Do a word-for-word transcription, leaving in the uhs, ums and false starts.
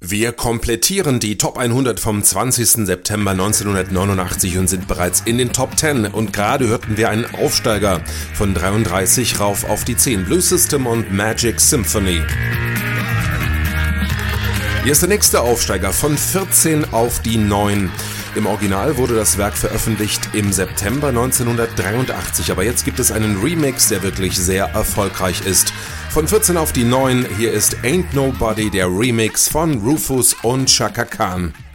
Wir komplettieren die Top hundert vom zwanzigsten September neunzehnhundertneunundachtzig und sind bereits in den Top zehn und gerade hörten wir einen Aufsteiger von dreiunddreißig rauf auf die zehn, Blue System und Magic Symphony. Hier ist der nächste Aufsteiger von vierzehn auf die neun. Im Original wurde das Werk veröffentlicht im September neunzehnhundertdreiundachtzig, aber jetzt gibt es einen Remix, der wirklich sehr erfolgreich ist. Von vierzehn auf die neun, hier ist Ain't Nobody, der Remix von Rufus und Chaka Khan.